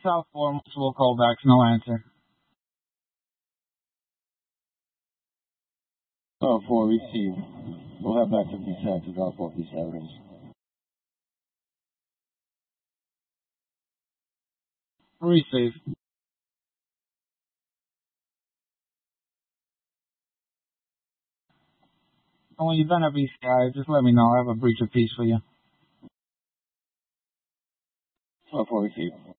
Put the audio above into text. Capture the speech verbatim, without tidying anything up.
South four, multiple callbacks, no answer. South four, receive. We'll have back fifty seconds to drop off these evidence. Receive. And when you're done at B C I, just let me know. I have a breach of peace for you. South four, receive.